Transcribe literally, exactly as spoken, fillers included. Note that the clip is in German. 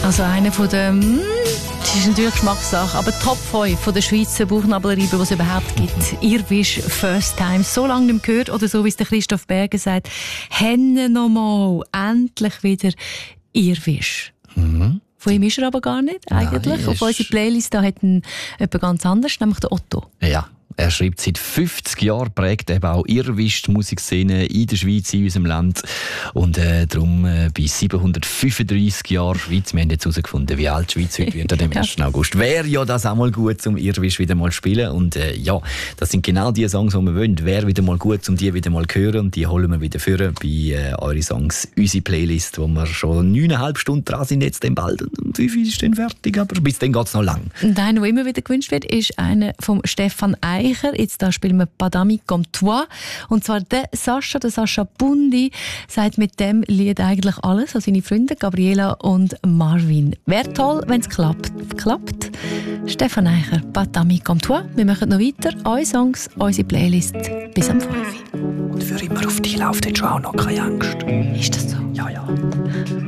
Also einer von den, mm, das ist natürlich Geschmackssache, aber Top fünf von der Schweizer Bauchnabelreiber, die es überhaupt gibt. Irrwisch First Time. So lange nicht mehr gehört, oder so wie es der Christoph Berger sagt, «Henne nochmal, endlich wieder Irrwisch». Mhm. Von ihm ist er aber gar nicht, eigentlich. Nein, auf unserer Playlist da hat ihn jemand ganz anders, nämlich der Otto. Ja. Er schreibt, seit fünfzig Jahren prägt eben auch Irrwisch die Musikszene in der Schweiz, in unserem Land. Und äh, darum äh, bei siebenhundertfünfunddreissig Jahren Schweiz. Wir haben jetzt herausgefunden, wie alt die Schweiz heute wird, am ersten August. Wäre ja das auch mal gut, zum Irrwisch wieder mal spielen. Und äh, ja, das sind genau die Songs, die wir wollen. Wäre wieder mal gut, um die wieder mal zu hören. Und die holen wir wieder vor bei äh, eure Songs, unsere Playlist, wo wir schon neuneinhalb Stunden dran sind, jetzt dann bald. Und wie viel ist denn fertig? Aber bis dann geht es noch lang. Und einer, der immer wieder gewünscht wird, ist einer von Stefan Eicher. Jetzt da spielen wir «Padami comme toi». Und zwar der Sascha, der Sascha Bundi, sagt mit dem Lied eigentlich alles an seine Freunde Gabriela und Marvin. Wäre toll, wenn es klappt. klappt. Stefan Eicher, «Padami comme toi». Wir machen noch weiter. Eure Songs, unsere Playlist. Bis am fünf. Und für immer auf dich läuft jetzt schon auch noch keine Angst. Ist das so? Ja, ja.